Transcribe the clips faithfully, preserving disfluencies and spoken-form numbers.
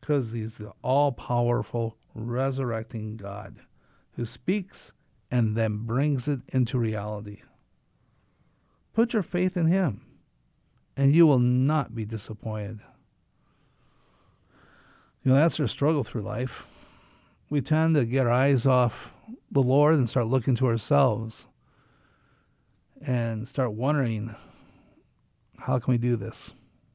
because he's the all-powerful, resurrecting God who speaks and then brings it into reality. Put your faith in him, and you will not be disappointed. You know, that's our struggle through life. We tend to get our eyes off the Lord and start looking to ourselves and start wondering, how can we do this?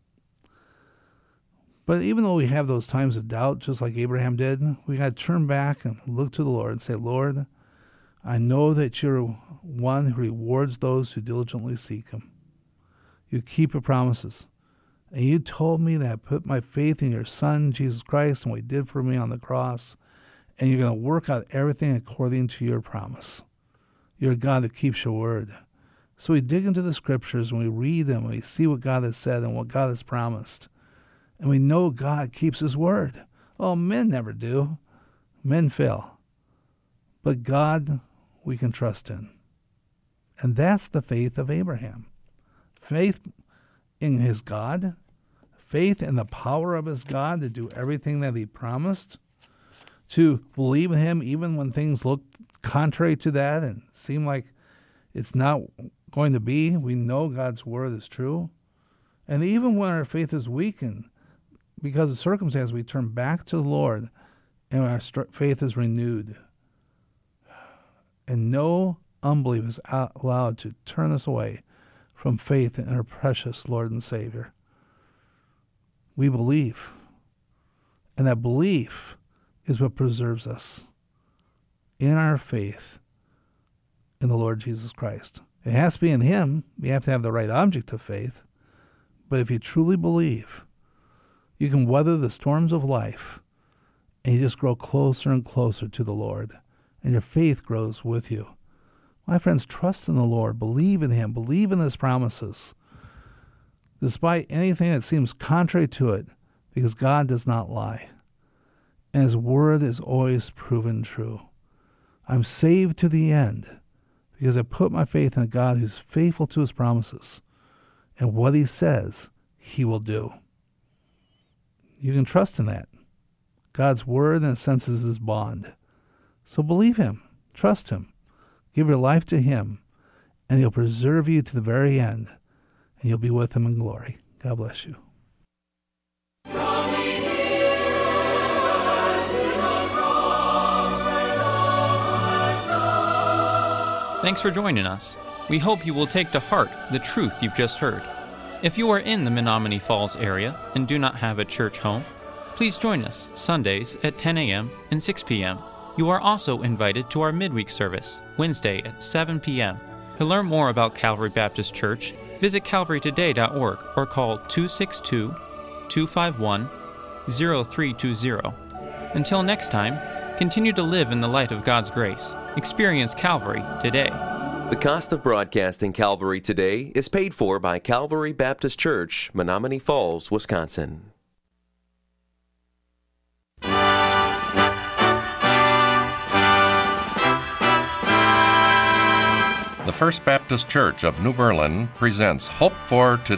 But even though we have those times of doubt, just like Abraham did, we got to turn back and look to the Lord and say, Lord, I know that you're one who rewards those who diligently seek him. You keep your promises. And you told me that I put my faith in your Son, Jesus Christ, and what he did for me on the cross. And you're going to work out everything according to your promise. You're a God that keeps your word. So we dig into the scriptures and we read them, and we see what God has said and what God has promised. And we know God keeps his word. Oh, men never do. Men fail. But God, we can trust in. And that's the faith of Abraham. Faith in his God. Faith in the power of his God to do everything that he promised. To believe in him even when things look contrary to that and seem like it's not going to be. We know God's word is true. And even when our faith is weakened, because of circumstance, we turn back to the Lord and our faith is renewed. And no unbelief is allowed to turn us away from faith in our precious Lord and Savior. We believe. And that belief is what preserves us in our faith in the Lord Jesus Christ. It has to be in him. We have to have the right object of faith. But if you truly believe, you can weather the storms of life, and you just grow closer and closer to the Lord, and your faith grows with you. My friends, trust in the Lord. Believe in him. Believe in his promises, despite anything that seems contrary to it, because God does not lie, and his word is always proven true. I'm saved to the end because I put my faith in a God who's faithful to his promises, and what he says, he will do. You can trust in that. God's word, in a sense, is his bond. So believe him. Trust him. Give your life to him, and he'll preserve you to the very end, and you'll be with him in glory. God bless you. Thanks for joining us. We hope you will take to heart the truth you've just heard. If you are in the Menominee Falls area and do not have a church home, please join us Sundays at ten a.m. and six p.m. You are also invited to our midweek service, Wednesday at seven p.m. To learn more about Calvary Baptist Church, visit calvary today dot org or call two six two, two five one, zero three two zero. Until next time, continue to live in the light of God's grace. Experience Calvary today. The cost of broadcasting Calvary Today is paid for by Calvary Baptist Church, Menominee Falls, Wisconsin. The First Baptist Church of New Berlin presents Hope for Today.